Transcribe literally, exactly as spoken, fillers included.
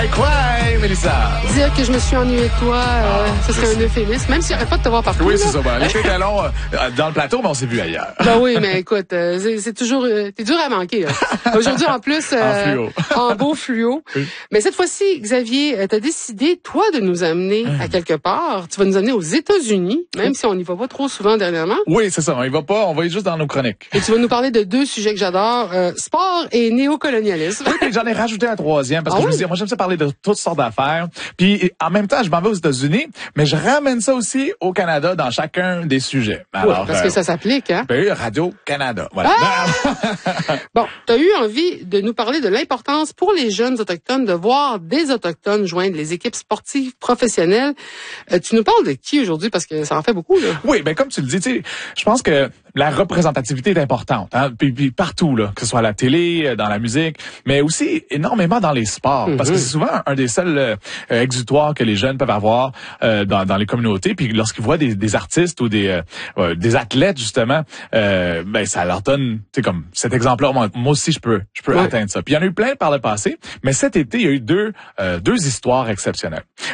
Cry, cry, Mélissa. Dire que je me suis ennuyée de toi, euh, ah, ce serait un euphémisme, même s'il n'y aurait pas de te voir partout. Oui, là. c'est ça. Ben, l'été était long euh, dans le plateau, mais on s'est vu ailleurs. Ben oui, mais écoute, euh, c'est, c'est toujours... Euh, t'es dur à manquer. Là. Aujourd'hui, en plus... Euh, en fluo. En beau fluo. Oui. Mais cette fois-ci, Xavier, euh, t'as décidé, toi, de nous amener hum. à quelque part. Tu vas nous amener aux États-Unis, même oui. si on n'y va pas trop souvent dernièrement. Oui, c'est ça. On y va pas. On va être juste dans nos chroniques. Et tu vas nous parler de deux sujets que j'adore, euh, sport et néocolonialisme. Oui, puis j'en ai rajouté un troisième parce que ah, je oui? me dis, moi, j'aime ça parler de toutes sortes d'affaires. Puis, en même temps, je m'en vais aux États-Unis, mais je ramène ça aussi au Canada dans chacun des sujets. Alors, oui, parce euh, que ça s'applique, hein? Ben, Radio-Canada. Voilà. Ah! Bon, t'as eu envie de nous parler de l'importance pour les jeunes autochtones de voir des autochtones joindre les équipes sportives professionnelles. Euh, tu nous parles de qui aujourd'hui? Parce que ça en fait beaucoup, là. Oui, ben, comme tu le dis, tu sais, je pense que la représentativité est importante, hein, puis, puis partout, là, que ce soit à la télé, dans la musique, mais aussi énormément dans les sports, mm-hmm. parce que c'est souvent un des seuls euh, exutoires que les jeunes peuvent avoir euh, dans, dans les communautés, puis lorsqu'ils voient des, des artistes ou des euh, euh, des athlètes justement, euh, ben ça leur donne, tu sais, comme cet exemple-là, moi, moi aussi je peux, je peux ouais. atteindre ça. Puis il y en a eu plein par le passé, mais cet été il y a eu deux euh, deux histoires exceptionnelles.